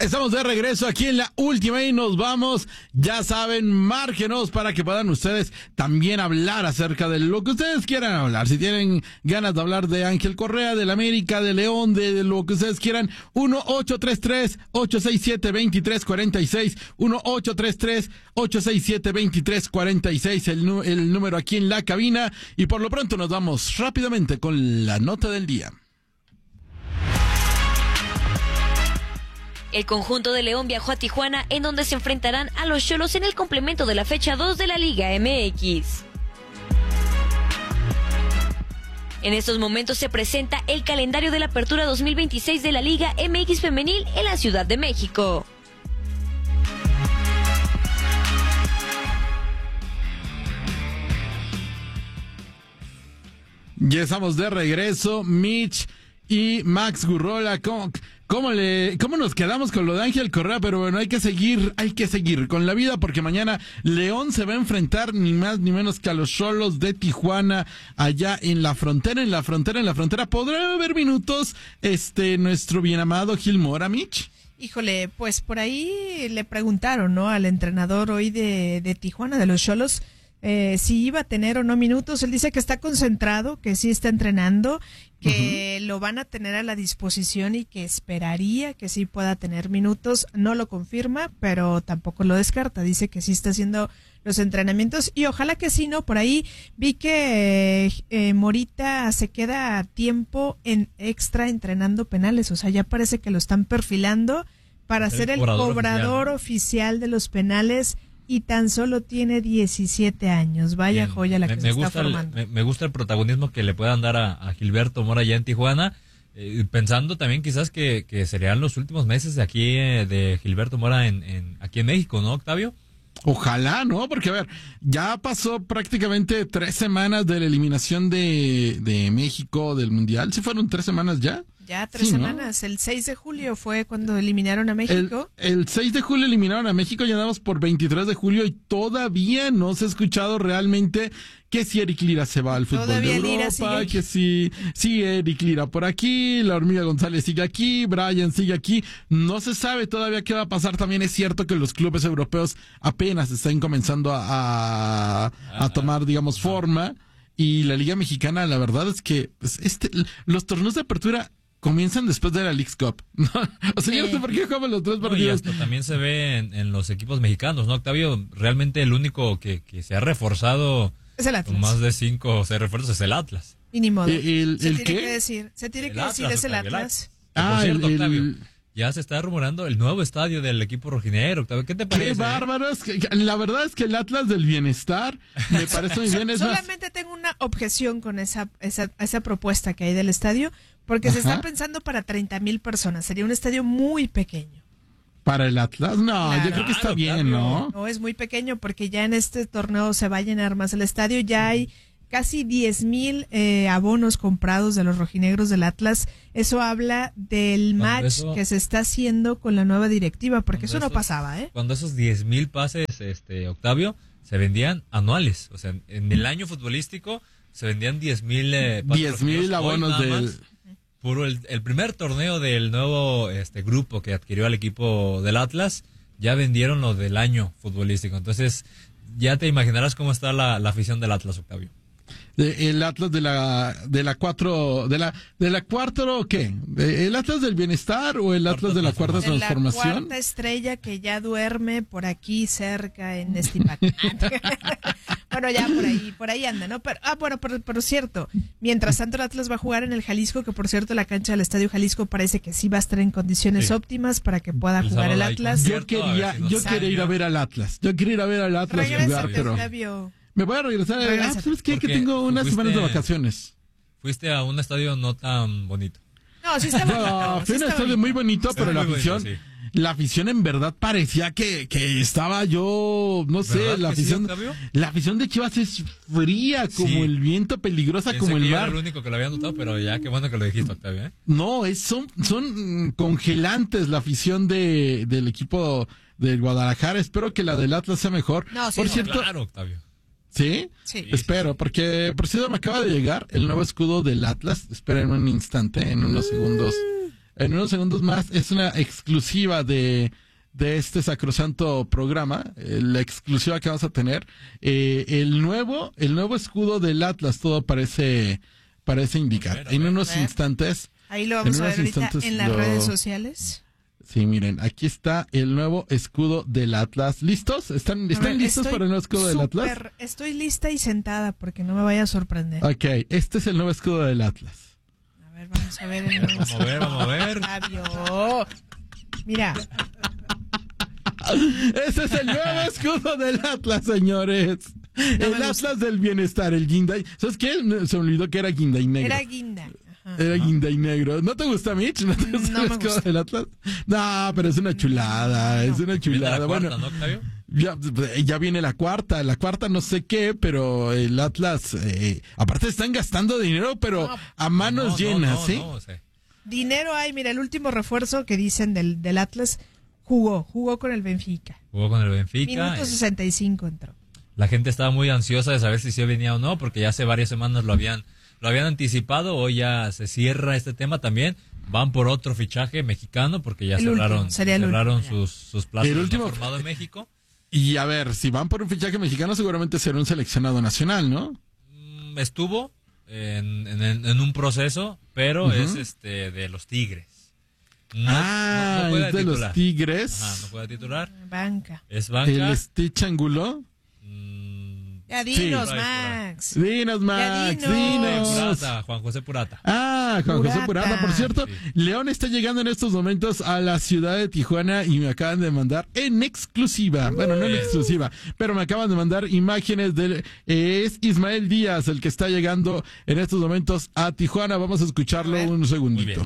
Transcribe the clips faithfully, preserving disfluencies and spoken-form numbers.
Estamos de regreso aquí en la última y nos vamos. Ya saben, márquenos para que puedan ustedes también hablar acerca de lo que ustedes quieran hablar. Si tienen ganas de hablar de Ángel Correa, del América, de León, de, de lo que ustedes quieran, uno ocho tres tres, ocho seis siete, dos tres cuatro seis, uno ocho tres tres, ocho seis siete, dos tres cuatro seis, el, el número aquí en la cabina. Y por lo pronto nos vamos rápidamente con la nota del día. El conjunto de León viajó a Tijuana, en donde se enfrentarán a los Xolos en el complemento de la fecha dos de la Liga M X. En estos momentos se presenta el calendario de la apertura dos mil veintiséis de la Liga M X Femenil en la Ciudad de México. Ya estamos de regreso, Mitch y Max Gurrola. ¿Cómo, cómo, le, ¿Cómo nos quedamos con lo de Ángel Correa? Pero bueno, hay que seguir, hay que seguir con la vida, porque mañana León se va a enfrentar ni más ni menos que a los Xolos de Tijuana, allá en la frontera, en la frontera, en la frontera. ¿Podrá haber minutos este nuestro bien amado Gil Mora, Mitch? Híjole, pues por ahí le preguntaron, ¿no?, al entrenador hoy de, de Tijuana, de los Xolos, Eh, si iba a tener o no minutos. Él dice que está concentrado, que sí está entrenando, que uh-huh. lo van a tener a la disposición y que esperaría que sí pueda tener minutos. No lo confirma, pero tampoco lo descarta. Dice que sí está haciendo los entrenamientos y ojalá que sí, ¿no? Por ahí vi que eh, eh, Morita se queda a tiempo en extra entrenando penales, o sea, ya parece que lo están perfilando para el ser el cobrador, cobrador oficial. oficial de los penales. Y tan solo tiene diecisiete años. Vaya Bien. joya la que me, se me está gusta formando. El, me, me gusta el protagonismo que le puedan dar a, a Gilberto Mora allá en Tijuana. Eh, pensando también quizás que, que serían los últimos meses de aquí eh, de Gilberto Mora en, en aquí en México, ¿no, Octavio? Ojalá, ¿no? Porque, a ver, ya pasó prácticamente tres semanas de la eliminación de, de México del Mundial. ¿Sí fueron tres semanas ya? Ya, tres sí, semanas. ¿No? El seis de julio fue cuando eliminaron a México. El, el seis de julio eliminaron a México, ya andamos por veintitrés de julio y todavía no se ha escuchado realmente que si Eric Lira se va al fútbol todavía de Europa, que si, si Eric Lira por aquí, la Hormiga González sigue aquí, Brian sigue aquí. No se sabe todavía qué va a pasar. También es cierto que los clubes europeos apenas están comenzando a, a, a tomar, digamos, forma. Y la Liga Mexicana, la verdad es que pues, este, los torneos de apertura comienzan después de la Leagues Cup. O sea, sí. yo no sé por qué juegan los tres partidos. No, y esto también se ve en, en los equipos mexicanos, ¿no, Octavio? Realmente el único que, que se ha reforzado es el Atlas. Con más de cinco o seis refuerzos es el Atlas. Y ni modo. ¿El, el, se el tiene qué? que decir, se tiene el que Atlas, decir es el Octavio, Atlas. El ah, por cierto, el, Octavio, el... ya se está rumorando el nuevo estadio del equipo rojinegro, Octavio. ¿Qué te parece? Qué bárbaro. Es que, la verdad es que el Atlas del Bienestar me parece muy bien. Es Solamente más... tengo una objeción con esa, esa, esa propuesta que hay del estadio, porque Ajá. se está pensando para treinta mil personas. Sería un estadio muy pequeño. ¿Para el Atlas? No, claro. yo creo que está bien, ¿no? No, es muy pequeño porque ya en este torneo se va a llenar más el estadio. Ya hay casi diez mil eh, abonos comprados de los rojinegros del Atlas. Eso habla del match eso, que se está haciendo con la nueva directiva, porque eso no esos, pasaba, ¿eh? Cuando esos diez mil pases, este Octavio, se vendían anuales. O sea, en el año futbolístico se vendían diez mil eh, pases. diez mil abonos del... Por el, el primer torneo del nuevo este grupo que adquirió al equipo del Atlas, ya vendieron lo del año futbolístico. Entonces, ya te imaginarás cómo está la, la afición del Atlas, Octavio. El Atlas de la de la cuatro de la de la cuatro ¿qué? ¿El Atlas del Bienestar o el Atlas de la cuarta de transformación? La cuarta estrella que ya duerme por aquí cerca en Estipac. Bueno, ya por ahí, por ahí anda, ¿no? Pero, ah, bueno, pero, pero cierto, mientras tanto el Atlas va a jugar en el Jalisco, que por cierto la cancha del Estadio Jalisco parece que sí va a estar en condiciones sí. óptimas para que pueda el jugar el Atlas. Yo quería, si yo quería ir a ver al Atlas, yo quería ir a ver al Atlas jugar, pero... Flavio. Me voy a regresar. Ah, ¿sabes qué? Que tengo unas fuiste, semanas de vacaciones. Fuiste a un estadio no tan bonito. No, sí está bonito. No, fue sí un estadio bonito. muy bonito, está pero muy la afición, bonito, sí. la afición en verdad parecía que, que estaba yo, no sé, la afición, sí, la afición de Chivas es fría como sí. el viento, peligrosa Pensé como el que mar. Era el único que lo había notado, pero ya qué bueno que lo dijiste, Octavio, ¿eh? No, es, son, son congelantes la afición de, del equipo del Guadalajara. Espero que la del Atlas sea mejor. No, sí, por no, cierto, claro, Octavio. ¿Sí? Sí. Espero, porque por cierto me acaba de llegar el nuevo escudo del Atlas. Esperen un instante, en unos segundos en unos segundos más. Es una exclusiva de, de este sacrosanto programa, eh, la exclusiva que vamos a tener. Eh, el nuevo, el nuevo escudo del Atlas, todo parece, parece indicar. A ver, a ver, en unos instantes. Ahí lo vamos a ver ahorita en las lo... redes sociales. Sí, miren, aquí está el nuevo escudo del Atlas. ¿Listos? ¿Están, ¿están ver, listos para el nuevo escudo del Atlas? Estoy lista y sentada porque no me vaya a sorprender. Ok, este es el nuevo escudo del Atlas. A ver, vamos a ver. El nuevo vamos a ver, vamos a ver. Fabio. Mira. Ese es el nuevo escudo del Atlas, señores. No el Atlas gusta. Del bienestar, el guinda. ¿Sabes qué? Se me olvidó que era guinda y negro. Era guinda. Era guinda y negro. ¿No te gusta, Mitch? ¿No te gusta no el escudo gusta. del Atlas? No, pero es una chulada, no. es una chulada. Cuarta, bueno, ¿no, Octavio? ya, ya viene la cuarta, la cuarta no sé qué, pero el Atlas, eh, aparte están gastando dinero, pero no, a manos no, llenas, no, ¿sí? No, no, sí. Dinero hay, mira, el último refuerzo que dicen del, del Atlas jugó, jugó con el Benfica. Jugó con el Benfica. Minuto sesenta y cinco entró. La gente estaba muy ansiosa de saber si se venía o no, porque ya hace varias semanas lo habían Lo habían anticipado, hoy ya se cierra este tema también. Van por otro fichaje mexicano porque ya el cerraron, último, cerraron último, sus, sus plazos. El último formado en México. Y a ver, si van por un fichaje mexicano, seguramente será un seleccionado nacional, ¿no? Estuvo en, en, en un proceso, pero uh-huh. es este de los Tigres. No, ah, no, no es de titular. Los Tigres. Ajá, no puede titular. Banca. Es banca. ¿El Stitch Angulo? Ya dinos, sí. Max. Dinos, Max. Ya dinos. Purata, Juan José Purata. Ah, Juan Purata. José Purata. Por cierto, sí. León está llegando en estos momentos a la ciudad de Tijuana y me acaban de mandar en exclusiva. Bueno, no en exclusiva, pero me acaban de mandar imágenes de... Eh, es Ismael Díaz el que está llegando en estos momentos a Tijuana. Vamos a escucharlo a un segundito.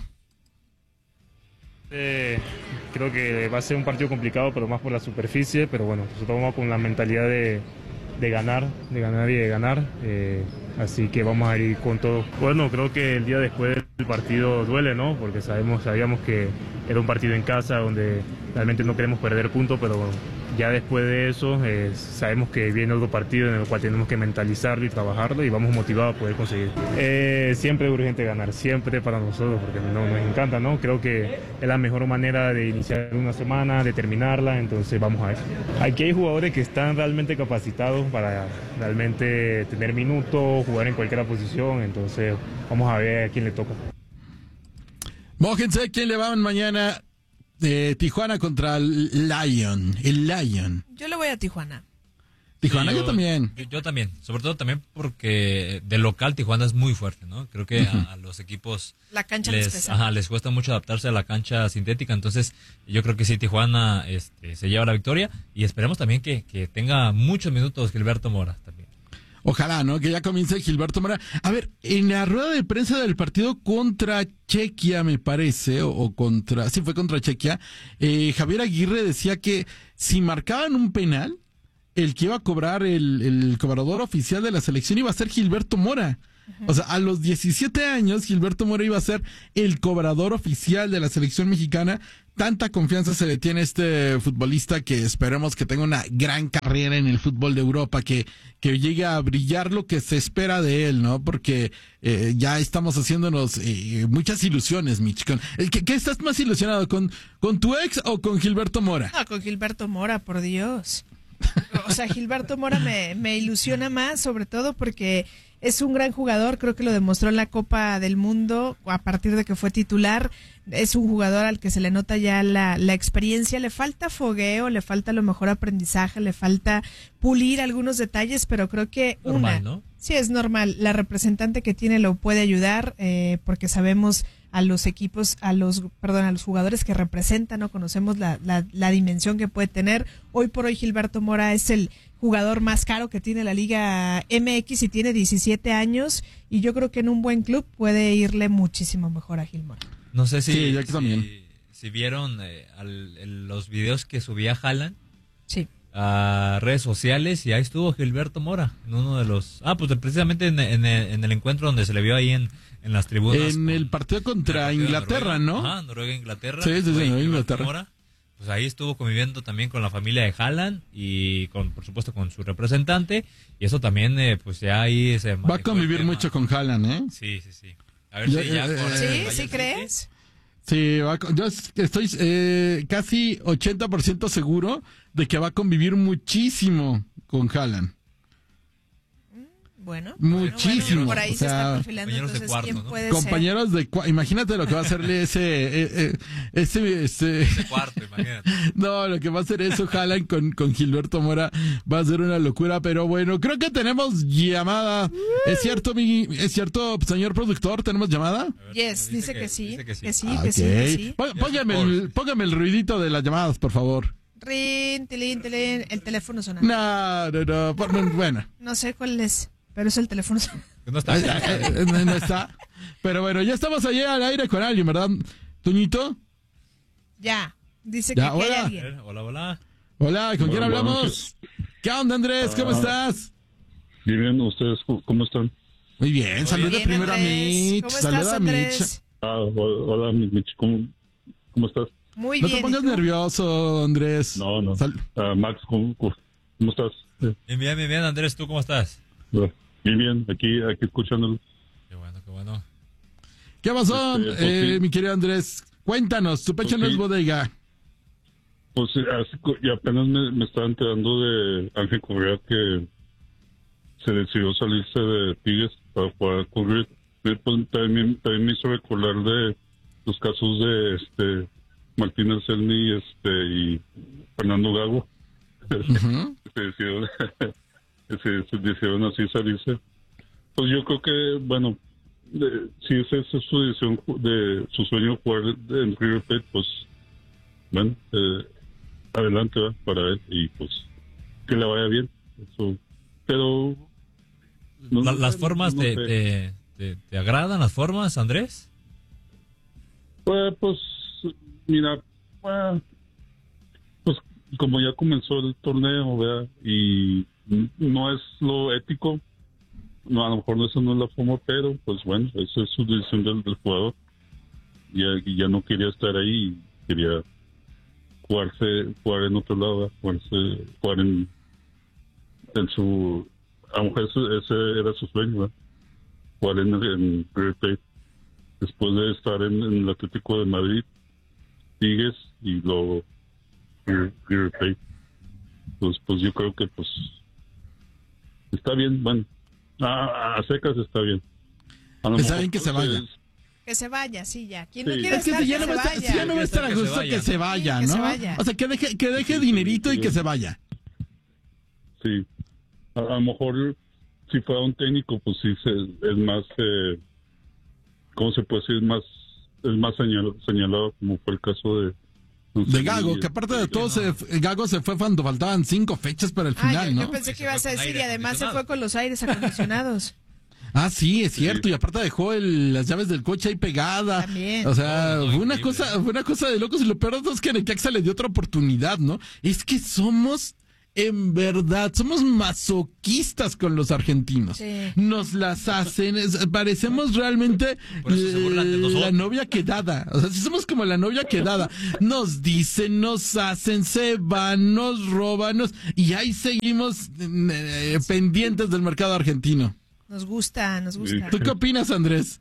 Eh, creo que va a ser un partido complicado, pero más por la superficie. Pero bueno, nosotros vamos con la mentalidad de... de ganar, de ganar y de ganar, eh, así que vamos a ir con todo. Bueno, creo que el día después del partido duele, ¿no? Porque sabemos, sabíamos que era un partido en casa donde realmente no queremos perder puntos, pero ya después de eso eh, sabemos que viene otro partido en el cual tenemos que mentalizarlo y trabajarlo y vamos motivados a poder conseguir. Eh, siempre es urgente ganar, siempre para nosotros, porque no, nos encanta, ¿no? Creo que es la mejor manera de iniciar una semana, de terminarla, entonces vamos a ver. Aquí hay jugadores que están realmente capacitados para realmente tener minutos, jugar en cualquier posición, entonces vamos a ver a quién le toca. Mójense, ¿quién le va mañana? De Tijuana contra el Lion, el Lion. Yo le voy a Tijuana. Tijuana, sí, yo, yo también. Yo, yo también, sobre todo también porque de local Tijuana es muy fuerte, ¿no? Creo que uh-huh. a, a los equipos la cancha les, les, ajá, les cuesta mucho adaptarse a la cancha sintética, entonces yo creo que sí, Tijuana este, se lleva la victoria y esperemos también que, que tenga muchos minutos Gilberto Mora también. Ojalá, ¿no? Que ya comience Gilberto Mora. A ver, en la rueda de prensa del partido contra Chequia, me parece, o, o contra, sí fue contra Chequia, eh, Javier Aguirre decía que si marcaban un penal, el que iba a cobrar el, el cobrador oficial de la selección iba a ser Gilberto Mora. Uh-huh. O sea, a los diecisiete años, Gilberto Mora iba a ser el cobrador oficial de la selección mexicana. Tanta confianza se le tiene a este futbolista que esperemos que tenga una gran carrera en el fútbol de Europa, que, que llegue a brillar lo que se espera de él, ¿no? Porque eh, ya estamos haciéndonos eh, muchas ilusiones, Mitch. Con, ¿qué, ¿Qué estás más ilusionado? ¿Con, con tu ex o con Gilberto Mora? Ah, con Gilberto Mora, por Dios. O sea, Gilberto Mora me, me ilusiona más, sobre todo porque es un gran jugador, creo que lo demostró en la Copa del Mundo a partir de que fue titular. Es un jugador al que se le nota ya la, la experiencia, le falta fogueo, le falta a lo mejor aprendizaje, le falta pulir algunos detalles, pero creo que normal, una, ¿no? Sí, es normal, la representante que tiene lo puede ayudar, eh, porque sabemos a los equipos, a los, perdón, a los jugadores que representan, no conocemos la, la, la dimensión que puede tener. Hoy por hoy Gilberto Mora es el jugador más caro que tiene la Liga M X y tiene diecisiete años, y yo creo que en un buen club puede irle muchísimo mejor a Gil Mora. No sé si, sí, yo también. si, si vieron eh, al, el, los videos que subía Haaland sí. a redes sociales, y ahí estuvo Gilberto Mora en uno de los... Ah, pues precisamente en, en, en el encuentro donde se le vio ahí en, en las tribunas. En con, el partido contra el partido Inglaterra, Noruega, ¿no? Ajá, Noruega-Inglaterra. Sí, sí, sí, Inglaterra. Mora, pues ahí estuvo conviviendo también con la familia de Haaland y con, por supuesto, con su representante, y eso también, eh, pues ya ahí se... Va a convivir mucho con Haaland, ¿eh? Sí, sí, sí. A ver ya, si ya... Eh, ¿Sí? ¿Sí crees? Sí, va, yo estoy eh, casi ochenta por ciento seguro de que va a convivir muchísimo con Haaland. Bueno, muchísimo. Bueno, por ahí o se sea, está perfilando, entonces, de cuarto, ¿quién ¿no? puede compañeros ser? de cuarto. Imagínate lo que va a hacerle ese, eh, eh, ese, ese. De cuarto, imagínate. No, lo que va a hacer eso, Haaland con, con Gilberto Mora va a ser una locura, pero bueno, creo que tenemos llamada. Uh. ¿Es cierto, mi, es cierto, señor productor? ¿Tenemos llamada? Ver, yes, dice, dice, que, que, sí, dice que sí, que sí, ah, que, okay. sí que sí. Póngame el, póngame el ruidito de las llamadas, por favor. Rin, tilín, tilín, el teléfono suena. No, no, no, por, bueno. No sé cuál es. Pero es el teléfono. No está. no, no está. Pero bueno, ya estamos allá al aire con alguien, ¿verdad, Toñito? Ya. Dice ya, que hola. hay alguien. Hola, hola. Hola, ¿con quién hablamos? ¿Qué onda, Andrés? ¿Cómo uh, estás? Bien, bien. ¿Ustedes cómo están? Muy bien. Saluda bien, primero Andrés. a Mitch. ¿Cómo Saluda estás, a Mitch. Ah, hola, Mitch. ¿Cómo, cómo estás? Muy no bien. No te pongas nervioso, Andrés. No, no. Sal uh, Max, ¿cómo, ¿cómo estás? Bien, bien, bien, bien. Andrés, ¿tú cómo estás? Uh, Bien, bien, aquí, aquí escuchándolo. Qué bueno, qué bueno. ¿Qué pasó, este, pues, eh, sí. mi querido Andrés? Cuéntanos, tu pecho pues, no sí. es bodega. Pues así, y apenas me, me estaba enterando de Ángel Correa que se decidió salirse de Tigres para jugar con River. Pues, también, también me hizo recordar de los casos de este Martín Selny y, este, y Fernando Gago. Uh-huh. se decidieron... Se, se decidieron así salirse. Pues yo creo que, bueno, de, si esa es su decisión, de su sueño jugar en River Plate, pues, bueno, eh, adelante ¿verdad? Para él y pues que le vaya bien. Eso. Pero no, La, las formas no te, te, te, te agradan las formas, Andrés. Pues, pues mira, pues, pues como ya comenzó el torneo, ¿verdad? Y no es lo ético, no, a lo mejor eso no es la forma, pero pues bueno, eso es su decisión del, del jugador. Ya, ya no quería estar ahí, quería jugarse, jugar en otro lado, jugarse, jugar en, en su, a lo mejor ese, ese era su sueño, ¿verdad? Jugar en, en River Plate, después de estar en, en el Atlético de Madrid, Tigres y luego River Plate. Pues, pues yo creo que pues está bien, bueno, a, a secas está bien. Está bien que se vaya. Es... Que se vaya, sí, ya. ¿Quién no sí. quiere es que estar, ya, que no se está, vaya. Si ya no va a estar a gusto que se vaya, sí, ¿no? Que se vaya. O sea, que deje, que deje dinerito y que se vaya. Sí. A, a lo mejor si fuera un técnico, pues sí se, es más, eh, ¿cómo se puede decir? Más, es más señalado, señalado como fue el caso de De Gago, que aparte de todo, se, Gago se fue cuando faltaban cinco fechas para el final, ah, yo, ¿no? Yo pensé que ibas a decir, y además se fue con los aires acondicionados. Ah, sí, es cierto, sí. Y aparte dejó el, las llaves del coche ahí pegada. También. O sea, no, no, fue una cosa, fue una cosa de locos, y lo peor de todo es que Necaxa le dio otra oportunidad, ¿no? Es que somos... En verdad, somos masoquistas con los argentinos. Sí. Nos las hacen, es, parecemos realmente la novia quedada. O sea, si somos como la novia quedada, nos dicen, nos hacen, se van, nos roban, nos, y ahí seguimos eh, pendientes del mercado argentino. Nos gusta, nos gusta. ¿Tú qué opinas, Andrés?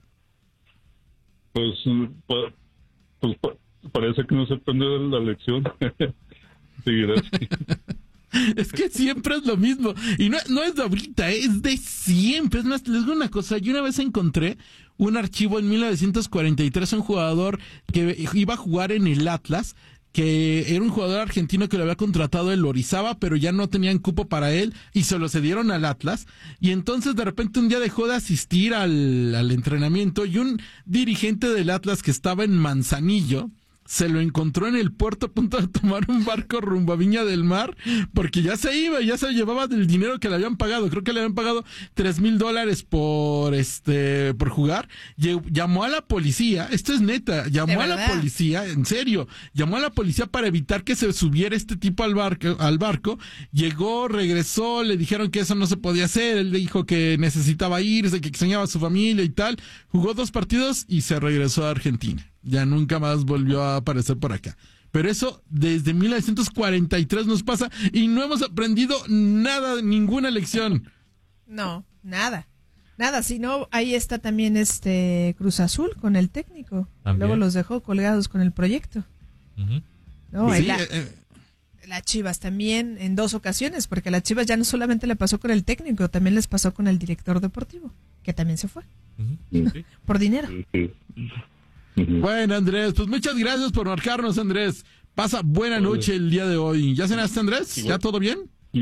Pues, pues, pues parece que no se aprende la lección. Sí, gracias. Es que siempre es lo mismo. Y no, no es de ahorita, es de siempre. Es más, les digo una cosa. Yo una vez encontré un archivo en mil novecientos cuarenta y tres, un jugador que iba a jugar en el Atlas, que era un jugador argentino que lo había contratado el Orizaba, pero ya no tenían cupo para él y se lo cedieron al Atlas. Y entonces de repente un día dejó de asistir al, al entrenamiento, y un dirigente del Atlas que estaba en Manzanillo se lo encontró en el puerto a punto de tomar un barco rumbo a Viña del Mar, porque ya se iba, ya se llevaba del dinero que le habían pagado. Creo que le habían pagado tres mil dólares por este por jugar. Llamó a la policía, esto es neta, llamó a la policía, en serio, llamó a la policía para evitar que se subiera este tipo al barco, al barco. Llegó, regresó, le dijeron que eso no se podía hacer, él le dijo que necesitaba irse, que extrañaba a su familia y tal. Jugó dos partidos y se regresó a Argentina. Ya nunca más volvió a aparecer por acá. Pero eso desde mil novecientos cuarenta y tres nos pasa y no hemos aprendido nada, ninguna lección. No, nada. Nada, si no, ahí está también este Cruz Azul con el técnico. ¿También? Luego los dejó colgados con el proyecto. Uh-huh. No, sí, la, eh, la Chivas también en dos ocasiones, porque a la Chivas ya no solamente le pasó con el técnico, también les pasó con el director deportivo, que también se fue. Uh-huh. Sí. Por dinero. Uh-huh. Bueno, Andrés, pues muchas gracias por marcarnos, Andrés. Pasa buena noche el día de hoy. ¿Ya cenaste, Andrés? ¿Ya todo bien?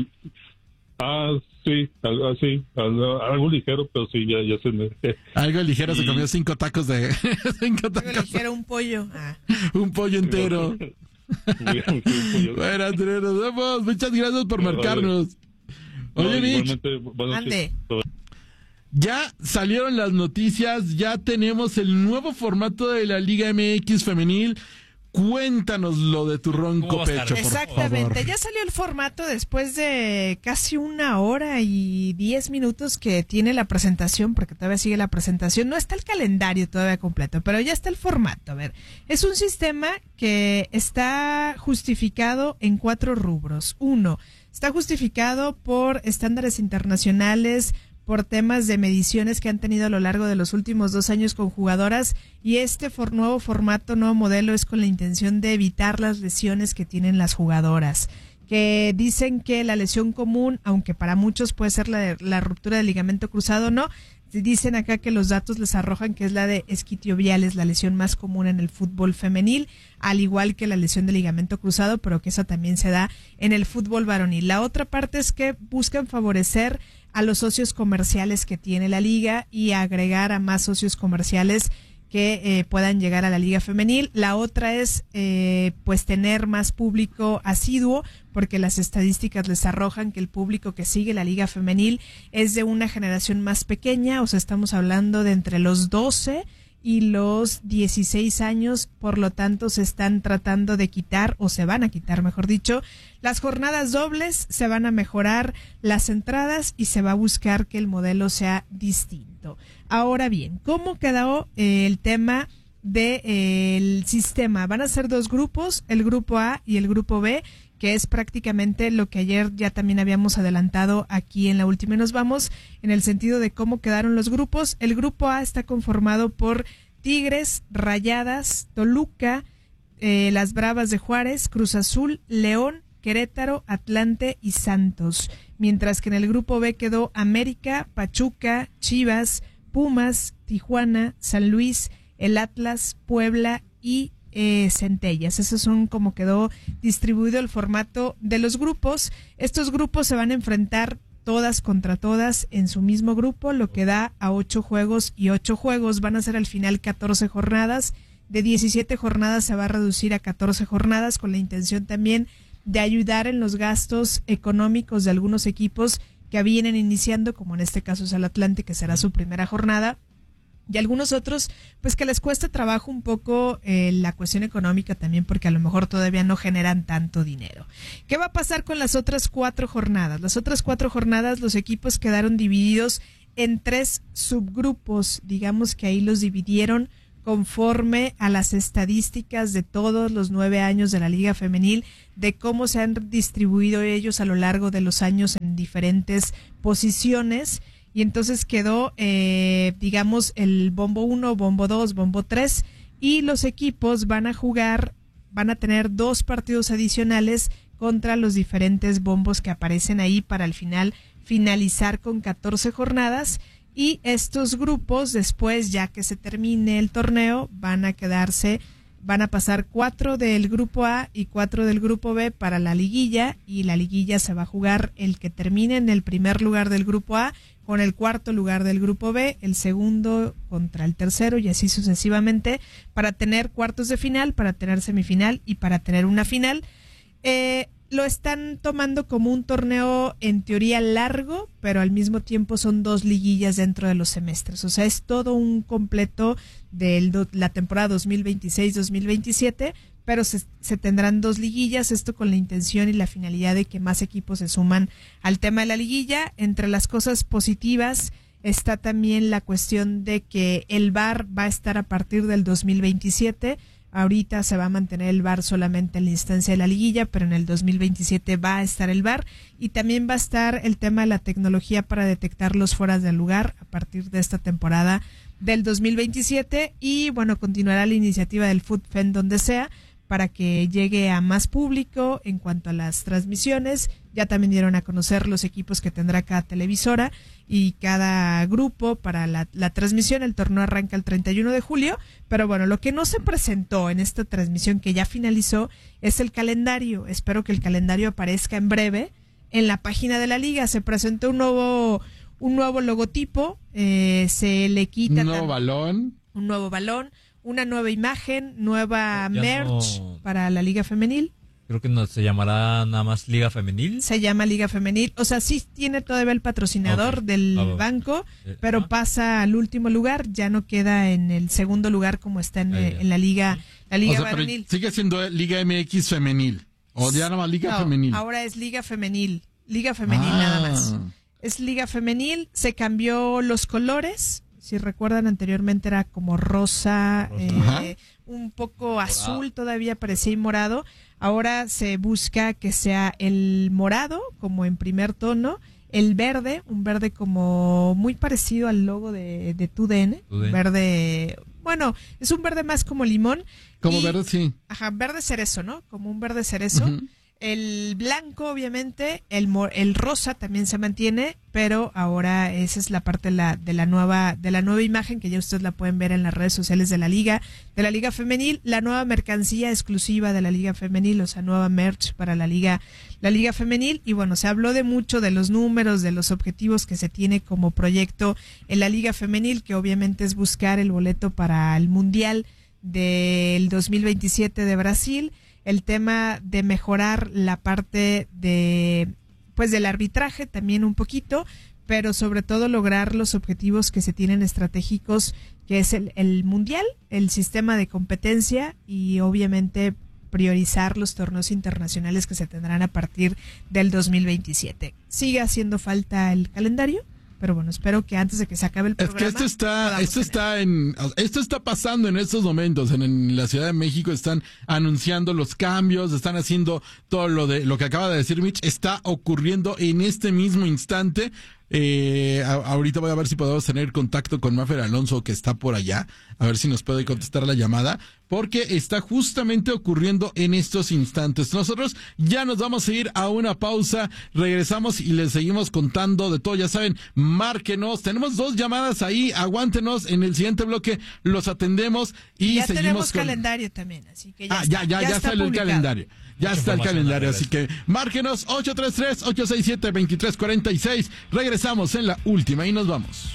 Ah, sí, algo, sí, algo, algo ligero, pero sí, ya, ya cené. Algo ligero, y... se comió cinco tacos de... cinco tacos. Algo ligero, un pollo. Ah. Un pollo entero. Bueno, Andrés, nos vemos. Muchas gracias por marcarnos. Oye, Mitch. Ande. Ya salieron las noticias, ya tenemos el nuevo formato de la Liga M X femenil. Cuéntanos lo de tu ronco pecho, por Exactamente, favor. Ya salió el formato después de casi una hora y diez minutos que tiene la presentación, porque todavía sigue la presentación. No está el calendario todavía completo, pero ya está el formato. A ver, es un sistema que está justificado en cuatro rubros. Uno, está justificado por estándares internacionales, por temas de mediciones que han tenido a lo largo de los últimos dos años con jugadoras, y este for- nuevo formato, nuevo modelo es con la intención de evitar las lesiones que tienen las jugadoras, que dicen que la lesión común, aunque para muchos puede ser la, la ruptura del ligamento cruzado, no, dicen acá que los datos les arrojan que es la de isquiotibiales, la lesión más común en el fútbol femenil, al igual que la lesión de ligamento cruzado, pero que esa también se da en el fútbol varonil. La otra parte es que buscan favorecer a los socios comerciales que tiene la liga y agregar a más socios comerciales que eh, puedan llegar a la liga femenil. La otra es eh, pues tener más público asiduo, porque las estadísticas les arrojan que el público que sigue la liga femenil es de una generación más pequeña, o sea, estamos hablando de entre los doce y los dieciséis años, por lo tanto se están tratando de quitar, o se van a quitar, mejor dicho, las jornadas dobles, se van a mejorar las entradas y se va a buscar que el modelo sea distinto. Ahora bien, ¿cómo quedó eh, el tema del de, eh, sistema? Van a ser dos grupos, el grupo A y el grupo B, que es prácticamente lo que ayer ya también habíamos adelantado aquí en La Última y Nos Vamos, en el sentido de cómo quedaron los grupos. El grupo A está conformado por Tigres, Rayadas, Toluca, eh, las Bravas de Juárez, Cruz Azul, León, Querétaro, Atlante y Santos. Mientras que en el grupo B quedó América, Pachuca, Chivas, Pumas, Tijuana, San Luis, el Atlas, Puebla y Eh, centellas. Esos son como quedó distribuido el formato de los grupos. Estos grupos se van a enfrentar todas contra todas en su mismo grupo, lo que da a ocho juegos y ocho juegos. Van a ser al final catorce jornadas. De diecisiete jornadas se va a reducir a catorce jornadas, con la intención también de ayudar en los gastos económicos de algunos equipos que vienen iniciando, como en este caso es el Atlante, que será su primera jornada, y algunos otros, pues que les cuesta trabajo un poco eh, la cuestión económica también, porque a lo mejor todavía no generan tanto dinero. ¿Qué va a pasar con las otras cuatro jornadas? Las otras cuatro jornadas los equipos quedaron divididos en tres subgrupos, digamos que ahí los dividieron conforme a las estadísticas de todos los nueve años de la Liga Femenil, de cómo se han distribuido ellos a lo largo de los años en diferentes posiciones. Y entonces quedó, eh, digamos, el bombo uno, bombo dos, bombo tres, y los equipos van a jugar, van a tener dos partidos adicionales contra los diferentes bombos que aparecen ahí para al final finalizar con catorce jornadas. Y estos grupos, después, ya que se termine el torneo, van a quedarse, van a pasar cuatro del grupo A y cuatro del grupo B para la liguilla, y la liguilla se va a jugar el que termine en el primer lugar del grupo A con el cuarto lugar del grupo B, el segundo contra el tercero y así sucesivamente, para tener cuartos de final, para tener semifinal y para tener una final. Eh, lo están tomando como un torneo en teoría largo, pero al mismo tiempo son dos liguillas dentro de los semestres. O sea, es todo un completo de la temporada dos mil veintiséis dos mil veintisiete, pero se, se tendrán dos liguillas, esto con la intención y la finalidad de que más equipos se suman al tema de la liguilla. Entre las cosas positivas está también la cuestión de que el V A R va a estar a partir del dos mil veintisiete, Ahorita se va a mantener el V A R solamente en la instancia de la liguilla, pero en el dos mil veintisiete va a estar el V A R y también va a estar el tema de la tecnología para detectar los fueras del lugar a partir de esta temporada del dos mil veintisiete y bueno, continuará la iniciativa del FUTFEN donde sea para que llegue a más público en cuanto a las transmisiones. Ya también dieron a conocer los equipos que tendrá cada televisora y cada grupo para la, la transmisión. El torneo arranca el treinta y uno de julio, pero bueno, lo que no se presentó en esta transmisión que ya finalizó es el calendario. Espero que el calendario aparezca en breve en la página de la liga. Se presentó un nuevo un nuevo logotipo, eh, se le quita un nuevo balón, un nuevo balón, una nueva imagen, nueva ya merch no, para la Liga Femenil. Creo que no se llamará nada más Liga Femenil. Se llama Liga Femenil. O sea, sí tiene todavía el patrocinador okay. del ah, banco, pero ah. pasa al último lugar. Ya no queda en el segundo lugar como está en, ah, en la Liga, la Liga o sea, Varonil. Sigue siendo Liga M X Femenil. O ya nada más Liga no, Femenil. Ahora es Liga Femenil. Liga Femenil ah. nada más. Es Liga Femenil. Se cambió los colores. Si recuerdan, anteriormente era como rosa, rosa. Eh, un poco morado. Azul, todavía parecía y morado. Ahora se busca que sea el morado, como en primer tono, el verde, un verde como muy parecido al logo de, de Tu D N, un verde, bueno, es un verde más como limón. Como y, verde, sí. Ajá, verde cerezo, ¿no? Como un verde cerezo. Uh-huh. El blanco, obviamente, el el rosa también se mantiene, pero ahora esa es la parte de la, de la nueva de la nueva imagen que ya ustedes la pueden ver en las redes sociales de la liga, de la liga femenil, la nueva mercancía exclusiva de la liga femenil, o sea, nueva merch para la liga, la liga femenil. Y bueno, se habló de mucho de los números, de los objetivos que se tiene como proyecto en la liga femenil, que obviamente es buscar el boleto para el mundial del dos mil veintisiete de Brasil. El tema de mejorar la parte de pues del arbitraje también un poquito, pero sobre todo lograr los objetivos que se tienen estratégicos, que es el, el mundial, el sistema de competencia y obviamente priorizar los torneos internacionales que se tendrán a partir del dos mil veintisiete. Sigue haciendo falta el calendario, pero bueno, espero que antes de que se acabe el programa. Es que esto está, esto está en, esto está pasando en estos momentos. En, en la Ciudad de México están anunciando los cambios, están haciendo todo lo de lo que acaba de decir Mitch, está ocurriendo en este mismo instante. Eh, a, ahorita voy a ver si podemos tener contacto con Mafer Alonso, que está por allá, a ver si nos puede contestar la llamada, porque está justamente ocurriendo en estos instantes. Nosotros ya nos vamos a ir a una pausa, regresamos y les seguimos contando de todo. Ya saben, márquenos, tenemos dos llamadas ahí, aguántenos, en el siguiente bloque los atendemos y ya seguimos tenemos con... calendario también, así que ya ah, está, ya, ya, ya, ya sale el calendario. Ya Mucha está el calendario, así que márquenos ocho tres tres, ocho seis siete, dos tres cuatro seis. Regresamos en la última y nos vamos.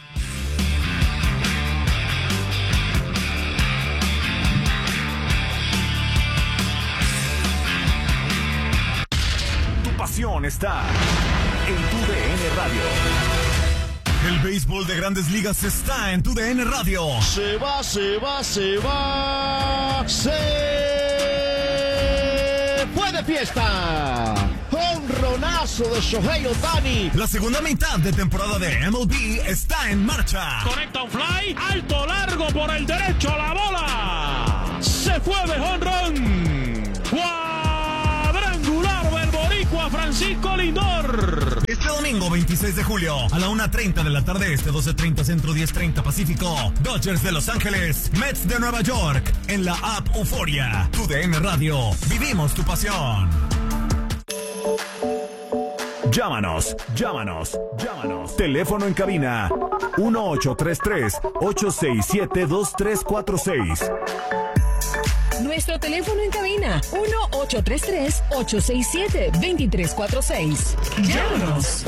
Tu pasión está en Tu D N Radio. El béisbol de Grandes Ligas está en Tu D N Radio. Se va, se va, se va, se fue de fiesta. Honronazo de Shohei Ohtani. La segunda mitad de temporada de M L B está en marcha. Conecta un fly, alto, largo por el derecho, la bola se fue de jonrón. Cuadrangular del boricua Francisco Lindor. Este domingo veintiséis de julio a la una treinta de la tarde este, doce treinta centro, diez treinta pacífico, Dodgers de Los Ángeles, Mets de Nueva York, en la app Euforia. Tu D N Radio, vivimos tu pasión. Llámanos, llámanos, llámanos. Teléfono en cabina uno ocho tres tres, ocho seis siete, dos tres cuatro seis. Nuestro teléfono en cabina uno ocho tres tres, ocho seis siete, dos tres cuatro seis. Llámanos.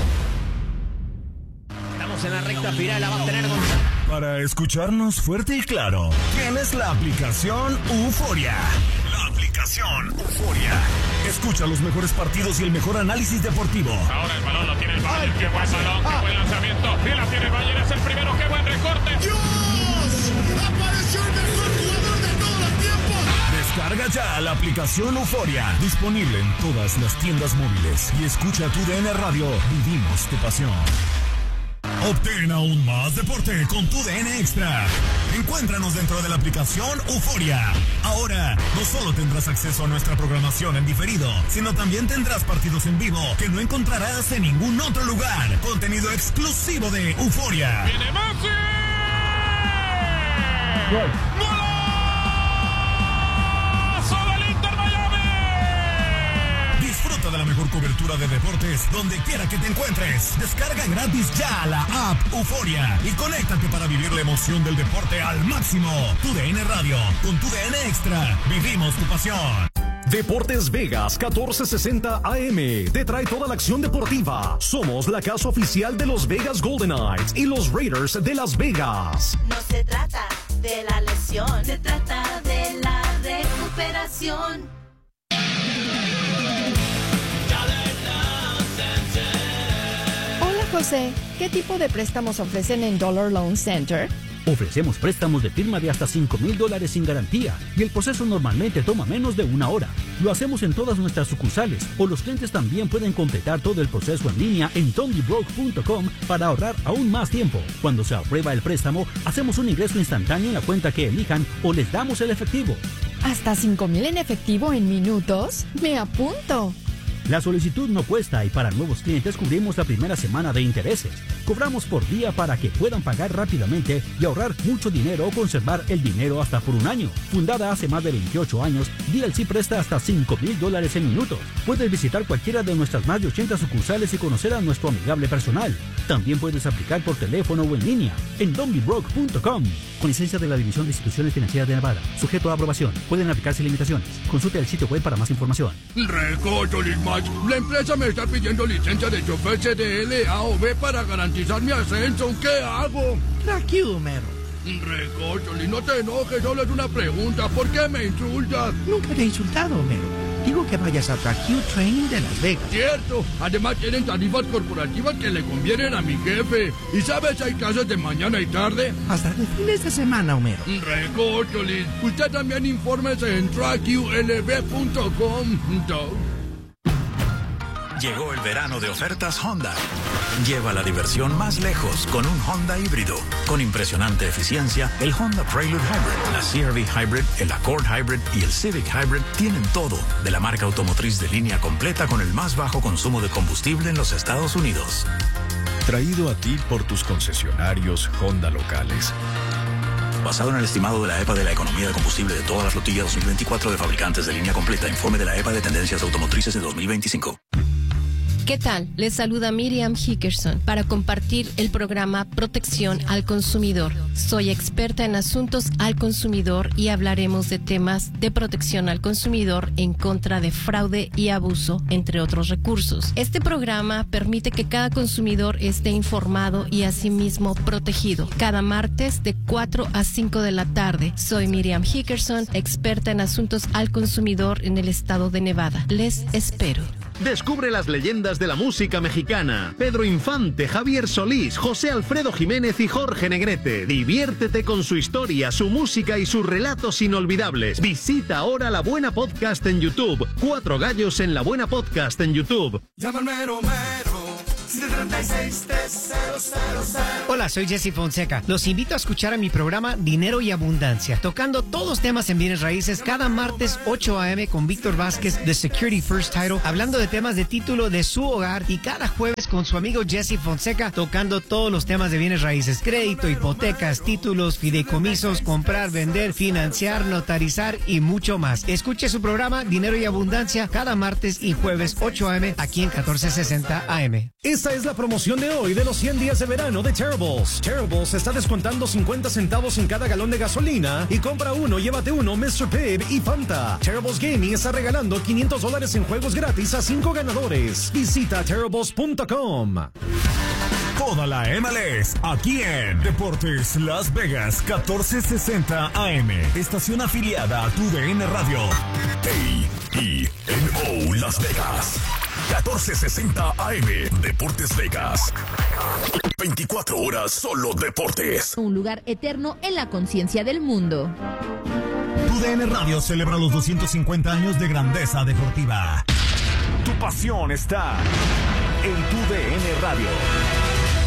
Estamos en la recta final, la va a tener con... Para escucharnos fuerte y claro, tienes la aplicación Euforia. La aplicación Euforia. Escucha los mejores partidos y el mejor análisis deportivo. Ahora el balón lo tiene el Bayern. Qué buen balón, qué buen lanzamiento. Y la tiene el Bayern, es el primero. Qué buen recorte. ¡Dios! ¡Apareció el mejor jugador de todos los tiempos! Descarga ya la aplicación Euforia. Disponible en todas las tiendas móviles. Y escucha Tu D N Radio. Vivimos tu pasión. Obtén aún más deporte con tu D N Extra. Encuéntranos dentro de la aplicación Euforia. Ahora, no solo tendrás acceso a nuestra programación en diferido, sino también tendrás partidos en vivo que no encontrarás en ningún otro lugar. Contenido exclusivo de Euforia. ¡Viene Messi! ¡Gol! ¡Golazo del Inter Miami! Disfruta de la mejor cobertura de deportes donde quiera que te encuentres. Descarga gratis ya la app Euforia y conéctate para vivir la emoción del deporte al máximo. Tu D N Radio, con tu D N Extra, vivimos tu pasión. Deportes Vegas catorce sesenta A M te trae toda la acción deportiva. Somos la casa oficial de los Vegas Golden Knights y los Raiders de Las Vegas. No se trata de la lesión, se trata de la recuperación. Hola José, ¿qué tipo de préstamos ofrecen en Dollar Loan Center? Ofrecemos préstamos de firma de hasta cinco mil dólares sin garantía y el proceso normalmente toma menos de una hora. Lo hacemos en todas nuestras sucursales o los clientes también pueden completar todo el proceso en línea en tondybroke punto com para ahorrar aún más tiempo. Cuando se aprueba el préstamo, hacemos un ingreso instantáneo en la cuenta que elijan o les damos el efectivo. ¿Hasta cinco mil en efectivo en minutos? ¡Me apunto! La solicitud no cuesta y para nuevos clientes cubrimos la primera semana de intereses. Cobramos por día para que puedan pagar rápidamente y ahorrar mucho dinero o conservar el dinero hasta por un año. Fundada hace más de veintiocho años, D L C presta hasta cinco mil dólares en minutos. Puedes visitar cualquiera de nuestras más de ochenta sucursales y conocer a nuestro amigable personal. También puedes aplicar por teléfono o en línea en tondybroke punto com. Con licencia de la División de Instituciones Financieras de Nevada. Sujeto a aprobación. Pueden aplicarse limitaciones. Consulte el sitio web para más información. La empresa me está pidiendo licencia de chofer C D L, A o B para garantizar mi ascenso. ¿Qué hago? Tranquilo, Mero. Recócholi, no te enojes, solo es una pregunta. ¿Por qué me insultas? Nunca te he insultado, Mero. Digo que vayas a Track Training de Las Vegas. Cierto. Además tienen tarifas corporativas que le convienen a mi jefe. ¿Y sabes, hay clases de mañana y tarde? Hasta de fines de semana, Homero. Recócholi, usted también infórmese en track U L B punto com. Llegó el verano de ofertas Honda. Lleva la diversión más lejos con un Honda híbrido. Con impresionante eficiencia, el Honda Prelude Hybrid, la C R V Hybrid, el Accord Hybrid y el Civic Hybrid tienen todo de la marca automotriz de línea completa con el más bajo consumo de combustible en los Estados Unidos. Traído a ti por tus concesionarios Honda locales. Basado en el estimado de la E P A de la economía de combustible de toda la flotilla dos mil veinticuatro de fabricantes de línea completa, informe de la E P A de tendencias automotrices de dos mil veinticinco. ¿Qué tal? Les saluda Miriam Hickerson para compartir el programa Protección al Consumidor. Soy experta en asuntos al consumidor y hablaremos de temas de protección al consumidor en contra de fraude y abuso, entre otros recursos. Este programa permite que cada consumidor esté informado y asimismo protegido. Cada martes de cuatro a cinco de la tarde. Soy Miriam Hickerson, experta en asuntos al consumidor en el estado de Nevada. Les espero. Descubre las leyendas de la música mexicana. Pedro Infante, Javier Solís, José Alfredo Jiménez y Jorge Negrete. Diviértete con su historia, su música y sus relatos inolvidables. Visita ahora La Buena Podcast en YouTube. Cuatro gallos en La Buena Podcast en YouTube. Llama al mero mero. Hola, soy Jesse Fonseca. Los invito a escuchar a mi programa Dinero y Abundancia, tocando todos los temas en bienes raíces cada martes ocho a eme con Víctor Vázquez de Security First Title, hablando de temas de título de su hogar, y cada jueves con su amigo Jesse Fonseca tocando todos los temas de bienes raíces: crédito, hipotecas, títulos, fideicomisos, comprar, vender, financiar, notarizar y mucho más. Escuche su programa Dinero y Abundancia cada martes y jueves ocho a eme aquí en catorce sesenta A M. Esta es la promoción de hoy de los cien días de verano de Terribles. Terribles está descontando cincuenta centavos en cada galón de gasolina y compra uno, llévate uno, mister Pibb y Fanta. Terribles Gaming está regalando quinientos dólares en juegos gratis a cinco ganadores. Visita terribles punto com. Toda la M L S aquí en Deportes Las Vegas catorce sesenta A M. Estación afiliada a tu D N Radio. A E N O Las Vegas. catorce sesenta A M. Deportes Vegas. veinticuatro horas solo deportes. Un lugar eterno en la conciencia del mundo. Tu D N Radio celebra los doscientos cincuenta años de grandeza deportiva. Tu pasión está en tu D N Radio.